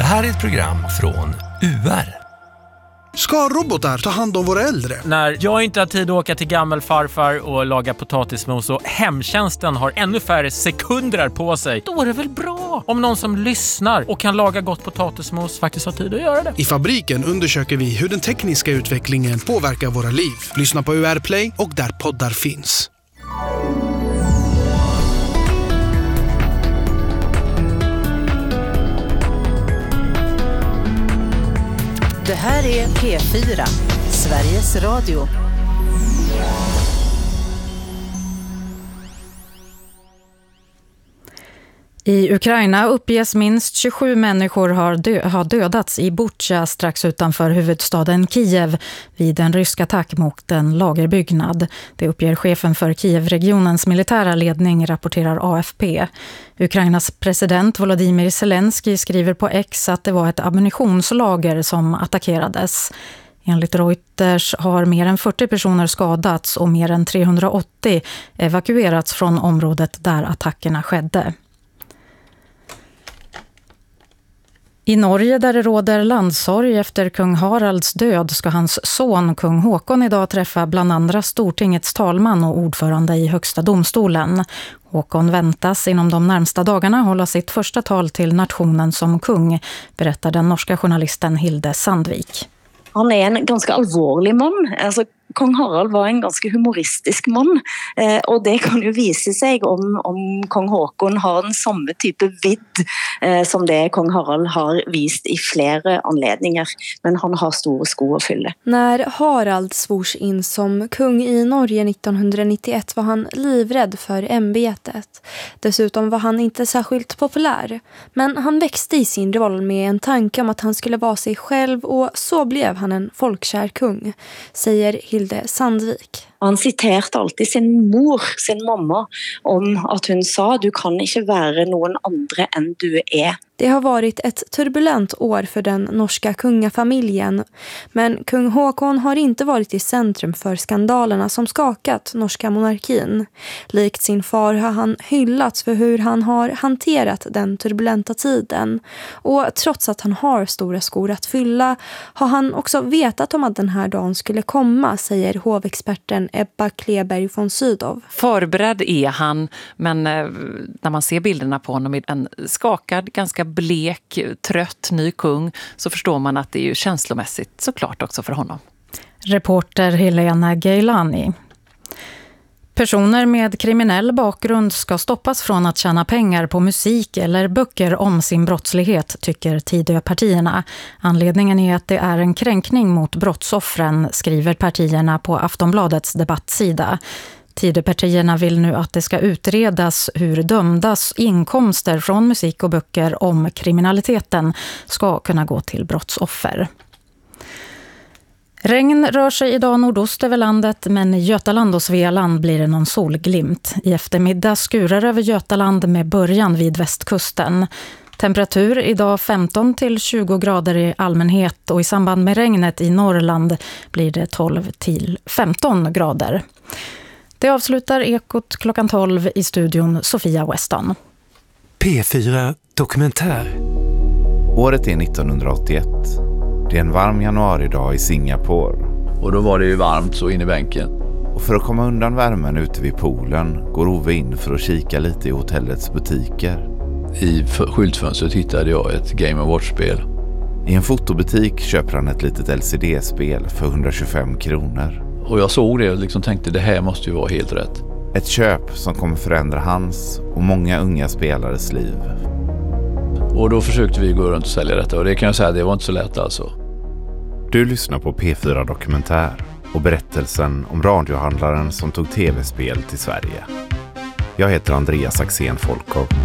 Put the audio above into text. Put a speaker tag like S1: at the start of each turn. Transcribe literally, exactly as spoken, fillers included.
S1: här är ett program från U R.
S2: Ska robotar ta hand om våra äldre?
S3: När jag inte har tid att åka till gammelfarfar och laga potatismos och hemtjänsten har ännu färre sekunder på sig, då är det väl bra om någon som lyssnar och kan laga gott potatismos faktiskt har tid att göra det.
S2: I Fabriken undersöker vi hur den tekniska utvecklingen påverkar våra liv. Lyssna på U R Play och där poddar finns.
S4: Det här är P fyra, Sveriges Radio.
S5: I Ukraina uppges minst tjugosju människor har, dö- har dödats i Bucha strax utanför huvudstaden Kiev vid en rysk attack mot en lagerbyggnad. Det uppger chefen för Kiev-regionens militära ledning, rapporterar A F P. Ukrainas president Volodymyr Zelensky skriver på X att det var ett ammunitionslager som attackerades. Enligt Reuters har mer än fyrtio personer skadats och mer än trehundraåttio evakuerats från området där attackerna skedde. I Norge, där det råder landsorg efter kung Haralds död, ska hans son kung Håkon idag träffa bland andra Stortingets talman och ordförande i högsta domstolen. Håkon väntas inom de närmsta dagarna hålla sitt första tal till nationen som kung, berättar den norska journalisten Hilde Sandvik.
S6: Han är en ganska allvarlig man. Alltså, kung Harald var en ganska humoristisk man. Eh, och det kan ju visa sig om, om kung Håkon har en samma typ av vidd eh, som det kung Harald har visat i flera anledningar. Men han har stora skor att fylla.
S7: När Harald svors in som kung i Norge nittonhundranittioett var han livrädd för ämbetet. Dessutom var han inte särskilt populär. Men han växte i sin roll med en tanke om att han skulle vara sig själv, och så blev han en folkkär kung, säger Hilde Sandvik.
S6: Han citerade alltid sin mor, sin mamma, om att hon sa: du kan inte vara någon andra än du är.
S7: Det har varit ett turbulent år för den norska kungafamiljen, men kung Håkon har inte varit i centrum för skandalerna som skakat norska monarkin. Likt sin far har han hyllats för hur han har hanterat den turbulenta tiden. Och trots att han har stora skor att fylla har han också vetat om att den här dagen skulle komma, säger hovexperten Ebba Kleberg von Sydow.
S8: Förberedd är han, men när man ser bilderna på honom i en skakad, ganska blek, trött ny kung, så förstår man att det är ju känslomässigt såklart också för honom.
S5: Reporter Helena Geilani. Personer med kriminell bakgrund ska stoppas från att tjäna pengar på musik eller böcker om sin brottslighet, tycker Tidöpartierna. Anledningen är att det är en kränkning mot brottsoffren, skriver partierna på Aftonbladets debattsida. Tidöpartierna vill nu att det ska utredas hur dömdas inkomster från musik och böcker om kriminaliteten ska kunna gå till brottsoffer. Regn rör sig idag nordost över landet, men i Götaland och Svealand blir det någon solglimt. I eftermiddag skurar över Götaland med början vid västkusten. Temperatur idag femton till tjugo grader i allmänhet, och i samband med regnet i Norrland blir det tolv till femton grader. Det avslutar Ekot klockan tolv, i studion Sofia Weston.
S1: P fyra Dokumentär.
S9: Året är nittonhundraåttioett. Det är en varm januaridag i Singapore.
S10: Och då var det ju varmt så in i bänken.
S9: Och för att komma undan värmen ute vid poolen går Ove in för att kika lite i hotellets butiker.
S10: I skyltfönstret hittade jag ett Game and Watch-spel.
S9: I en fotobutik köper han ett litet L C D-spel för hundratjugofem kronor.
S10: Och jag såg det och liksom tänkte, det här måste ju vara helt rätt.
S9: Ett köp som kommer förändra hans och många unga spelares liv.
S10: Och då försökte vi gå runt och sälja detta, och det kan jag säga, det var inte så lätt alltså.
S9: Du lyssnar på P fyra Dokumentär och berättelsen om radiohandlaren som tog tv-spel till Sverige. Jag heter Andreas Axén Folkov.